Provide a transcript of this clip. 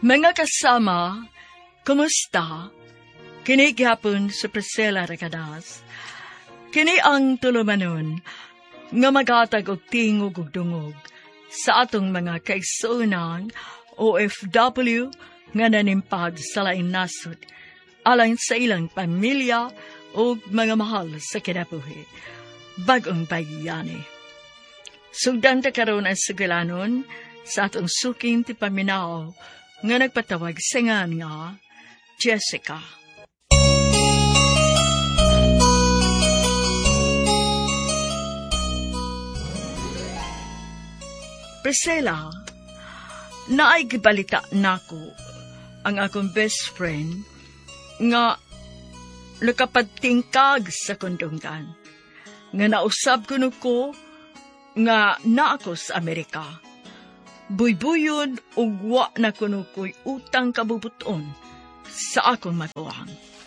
Mga kasama, kumusta? Kini gyapon sa Priscilla Recadas. Kini ang tulumanon nga magatag og tingog ug dungog sa atong mga kaigsuonang OFW nga nanimpad sa laing nasod alang sa ilang pamilya ug mga mahal sa kinabuhi. Bagong bayani. Sugdan ta karon ang sugilanon sa atong suking ti paminaw nga nagpatawag singan nga Jessica. Priscilla, naay gibalita nako ang akong best friend nga nakapadtingkag sa kondonggan. Nga nausab ko nga naa ko sa Amerika. Buybuyon ug wa na kuno ko'y utang kabubuton sa akong matuang.